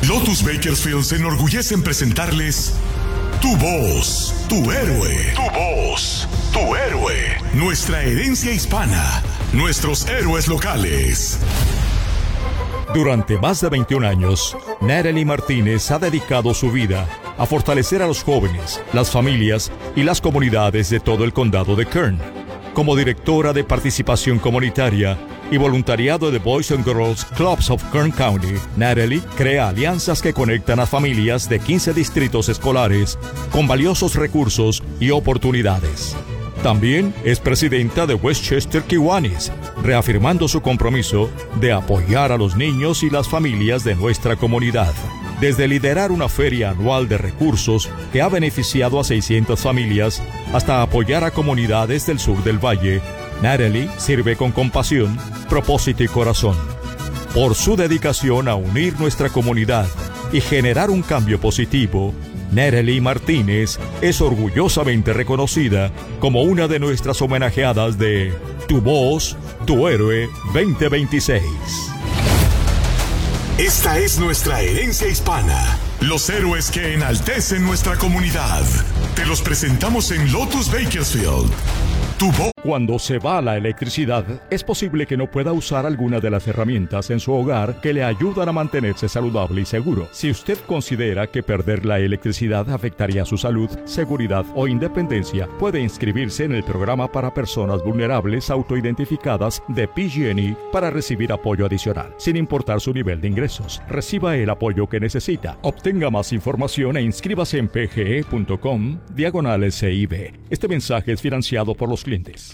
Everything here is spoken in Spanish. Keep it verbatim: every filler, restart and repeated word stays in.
Lotus Bakersfield se enorgullece en presentarles Tu Voz, Tu Héroe. Tu Voz, Tu Héroe. Nuestra herencia hispana, nuestros héroes locales. Durante más de veintiún años, Natalie Martínez ha dedicado su vida a fortalecer a los jóvenes, las familias y las comunidades de todo el condado de Kern. Como directora de participación comunitaria y voluntariado de Boys and Girls Clubs of Kern County, Natalie crea alianzas que conectan a familias de quince distritos escolares con valiosos recursos y oportunidades. También es presidenta de Westchester Kiwanis, reafirmando su compromiso de apoyar a los niños y las familias de nuestra comunidad. Desde liderar una feria anual de recursos que ha beneficiado a seiscientas familias hasta apoyar a comunidades del sur del valle, Natalie sirve con compasión, propósito y corazón. Por su dedicación a unir nuestra comunidad y generar un cambio positivo, Natalie Martínez es orgullosamente reconocida como una de nuestras homenajeadas de Tu Voz, Tu Héroe veinte veintiséis. Esta es nuestra herencia hispana. Los héroes que enaltecen nuestra comunidad. Te los presentamos en Lotus Bakersfield. Tu Voz. Cuando se va la electricidad, es posible que no pueda usar alguna de las herramientas en su hogar que le ayudan a mantenerse saludable y seguro. Si usted considera que perder la electricidad afectaría su salud, seguridad o independencia, puede inscribirse en el programa para personas vulnerables autoidentificadas de P G and E para recibir apoyo adicional, sin importar su nivel de ingresos. Reciba el apoyo que necesita. Obtenga más información e inscríbase en pge punto com diagonal S I B. Este mensaje es financiado por los clientes.